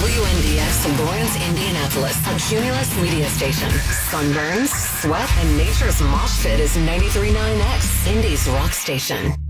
WNDX Lawrence, Indianapolis, a Cumulus media station. Sunburns, sweat, and nature's mosh pit is 93.9X, Indy's rock station.